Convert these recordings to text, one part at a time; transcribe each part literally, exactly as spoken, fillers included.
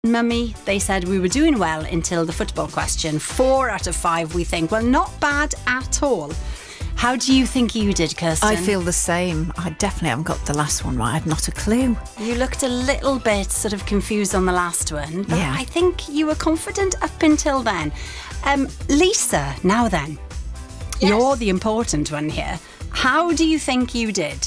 Mummy, they said we were doing well until the football question. Four out of five, we think. Well, not bad at all. How do you think you did, Kirsten? I feel the same. I definitely haven't got the last one right. I had not a clue. You looked a little bit sort of confused on the last one, but Yeah. I think you were confident up until then. Um, Lisa, now then, Yes. you're the important one here. How do you think you did?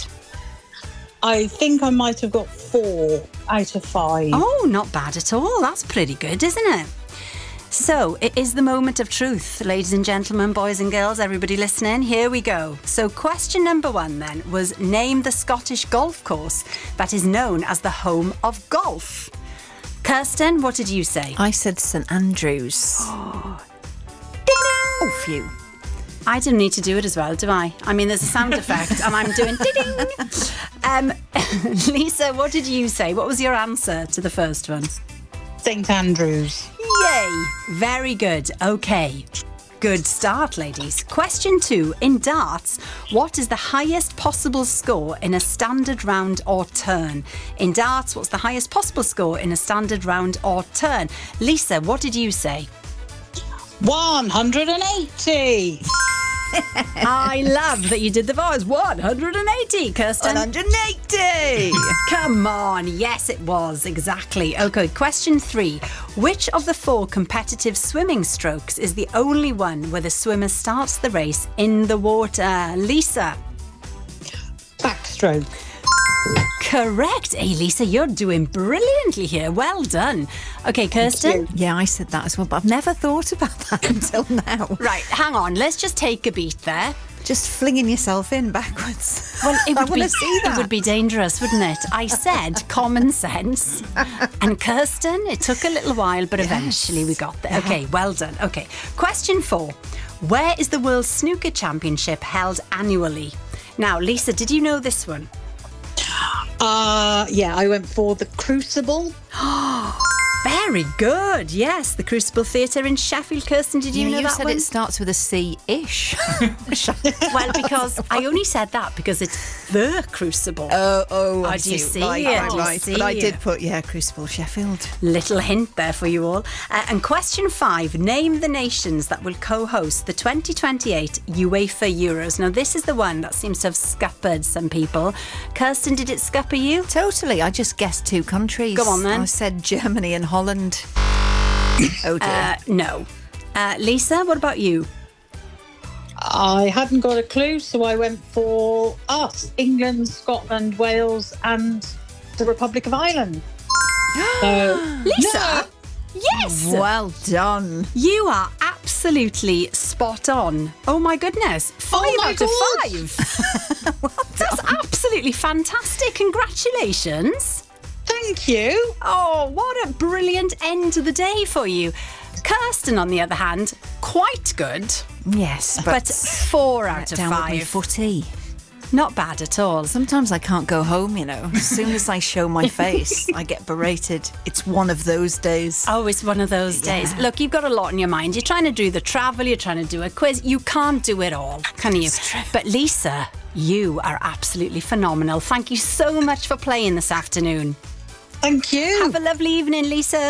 I think I might have got four out of five. Oh, not bad at all. That's pretty good, isn't it? So, it is the moment of truth, ladies and gentlemen, boys and girls, everybody listening. Here we go. So, question number one then was name the Scottish golf course that is known as the home of golf. Kirsten, what did you say? I said St Andrews. Oh, phew. I didn't need to do it as well, do I? I mean, there's a sound effect and I'm doing ding. Um, Lisa, what did you say? What was your answer to the first one? Saint Andrews. Yay! Very good. Okay. Good start, ladies. Question two. In darts, what is the highest possible score in a standard round or turn? In darts, what's the highest possible score in a standard round or turn? Lisa, what did you say? one hundred eighty. I love that you did the voice. one hundred eighty, Kirsten. one hundred eighty. Come on. Yes, it was. Exactly. Okay, question three. Which of the four competitive swimming strokes is the only one where the swimmer starts the race in the water? Lisa. Backstroke. Correct. Hey, Lisa, you're doing brilliantly here. Well done. Okay, Kirsten. Yeah, I said that as well, but I've never thought about that until now. Right, hang on. Let's just take a beat there. Just flinging yourself in backwards. Well, it I would want be to see that. it would be dangerous, wouldn't it? I said common sense, and Kirsten, it took a little while, but eventually we got there. Okay, well done. Okay, question four: where is the World Snooker Championship held annually? Now, Lisa, did you know this one? Uh, yeah, I went for the Crucible. Very good. Yes, the Crucible Theatre in Sheffield. Kirsten, did you Yeah, know you that said one? it starts with a C-ish. Well, because I only said that because it's the Crucible. Oh, oh, Oh, I do you see Right, it? right, Do you right. see But I it? did put, yeah, Crucible Sheffield. Little hint there for you all. Uh, and question five, name the nations that will co-host the twenty twenty-eight UEFA Euros. Now, this is the one that seems to have scuppered some people. Kirsten, did it scupper you? Totally. I just guessed two countries. Go on then. I said Germany and Holland. Oh dear. Uh, no. Uh, Lisa, what about you? I hadn't got a clue, so I went for us, England, Scotland, Wales, and the Republic of Ireland. So, Lisa? no. Yes! Well done. You are absolutely spot on. Oh my goodness. Five Oh my out God. of five. That's absolutely fantastic. Congratulations. Thank you. Oh, what a brilliant end to the day for you. Kirsten, on the other hand, quite good, Yes, but, but four out of down with my five. footy. Not bad at all. Sometimes I can't go home, you know. As soon as I show my face, I get berated. It's one of those days. Oh, it's one of those days. Yeah. Look, you've got a lot on your mind. You're trying to do the travel, you're trying to do a quiz. You can't do it all, can you? It's true. But Lisa, you are absolutely phenomenal. Thank you so much for playing this afternoon. Thank you. Have a lovely evening, Lisa.